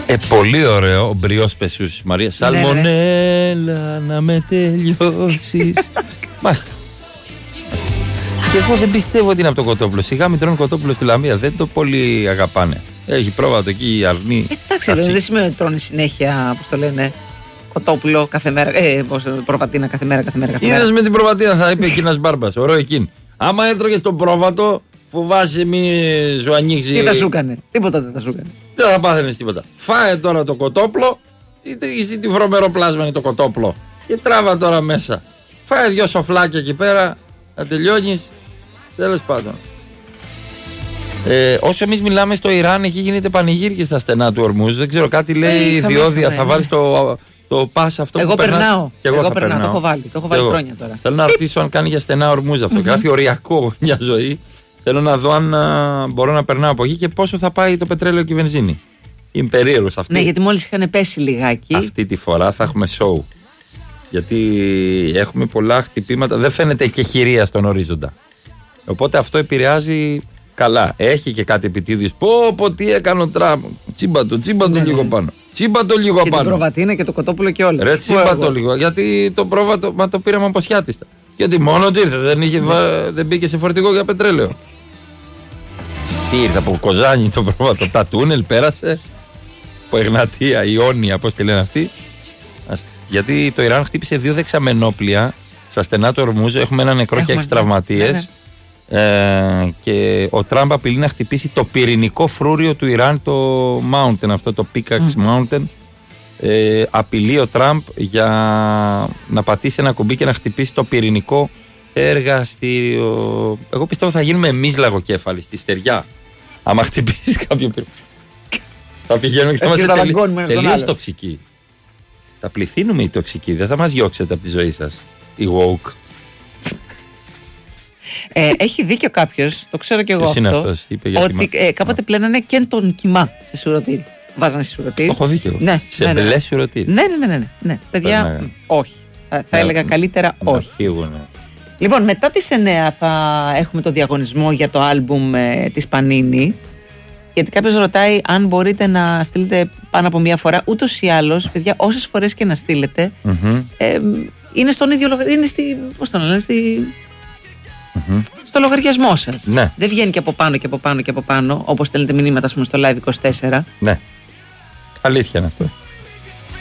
Πολύ ωραίο ο μπριός πεσούς Μαρία. Σαλμονέλα να με τελειώσεις. Μάλιστα. Και εγώ δεν πιστεύω ότι είναι από το κοτόπουλο. Σιγά μην τρώνε κοτόπουλο στη Λαμία. Δεν το πολύ αγαπάνε. Έχει πρόβατο εκεί η αρνή. Εντάξει, δεν σημαίνει ότι τρώνε συνέχεια, πώς το λένε, κοτόπουλο κάθε μέρα. Προβατίνα κάθε μέρα. Είδες με την προβατίνα, θα είπε εκεί ένας μπάρμπας. Ωραίο εκείνη. Άμα έτρωγες το πρόβατο, φοβάσαι μη σου ανοίξει. Τι θα σου έκανε, τίποτα δεν θα σου έκανε. Δεν θα πάθαινες τίποτα. Φάε τώρα το κοτόπουλο, ή τη βρωμεροπλάσμα είναι το κοτόπουλο. Και τράβα τώρα μέσα. Φάε 2 σοφλάκια εκεί πέρα, να τελειώνεις. Τέλος πάντων. Όσο εμείς μιλάμε στο Ιράν, εκεί γίνεται πανηγύρι και στα στενά του Ορμούζ. Δεν ξέρω, κάτι λέει διόδια. Θα βάλεις το πας αυτό εγώ που περνάς. περνάω. Και εγώ περνάω. Το έχω βάλει χρόνια τώρα. Θέλω να ρωτήσω αν κάνει για στενά Ορμούζ αυτό. Γράφει οριακό μια ζωή. Θέλω να δω αν μπορώ να περνάω από εκεί και πόσο θα πάει το πετρέλαιο και η βενζίνη. Είμαι περίεργος αυτή. Ναι, γιατί μόλις είχαν πέσει λιγάκι. Αυτή τη φορά θα έχουμε show. Γιατί έχουμε πολλά χτυπήματα. Δεν φαίνεται και χειρία στον ορίζοντα. Οπότε αυτό επηρεάζει καλά. Έχει και κάτι επιτίδιες. Πω, τι έκανε ο Τραμπ. Τσίμπα το λίγο πάνω. Τσίμπα το λίγο και πάνω. Και το προβατίνα και το κοτόπουλο και όλα. Ρε, τσίμπα το λίγο. Γιατί το πρόβατο το πήραμε από σιάτιστα. Γιατί μόνο ότι ήρθε. Δεν μπήκε σε φορτηγό για πετρέλαιο. Τι ήρθε από Κοζάνη το πρόβατο. Τα τούνελ πέρασε. Από Εγνατία, Ιόνια, πώς τη λένε αυτοί. Γιατί το Ιράν χτύπησε 2 δεξαμενόπλια στα στενά του Ορμούζ. Έχουμε ένα νεκρό και 6 τραυματίες. Και ο Τραμπ απειλεί να χτυπήσει το πυρηνικό φρούριο του Ιράν, το Mountain, αυτό το Pickaxe Mountain. Απειλεί ο Τραμπ για να πατήσει ένα κουμπί και να χτυπήσει το πυρηνικό εργαστήριο. Εγώ πιστεύω θα γίνουμε εμείς λαγοκέφαλοι στη στεριά. Άμα χτυπήσει κάποιο πυρηνικό. Θα πηγαίνουμε και θα είμαστε τελείως τοξικοί. Θα πληθύνουμε οι τοξικοί. Δεν θα μας διώξετε από τη ζωή σας οι woke. Έχει δίκιο κάποιος, το ξέρω και εγώ αυτό. Είναι αυτός, είπε για ότι κάποτε πλένανε και τον κοιμά σε σουρωτήρι. Βάζανε σε σουρωτήρι. Το έχω δίκιο. Ναι, σε μπελέ σουρωτήρι. Ναι. Παιδιά, όχι. Θα έλεγα καλύτερα όχι. Φύγουνε. Λοιπόν, μετά τις 9 θα έχουμε το διαγωνισμό για το άλμπουμ της Πανίνη. Γιατί κάποιος ρωτάει αν μπορείτε να στείλετε πάνω από μία φορά. Ούτως ή άλλως, παιδιά, όσες φορές και να στείλετε, είναι στον ίδιο λογαριασμό. Είναι στη. Πώς το λένε, στο λογαριασμό σας. Ναι. Δεν βγαίνει και από πάνω, όπως στέλνετε μηνύματα στο Live 24. Ναι. Αλήθεια είναι αυτό.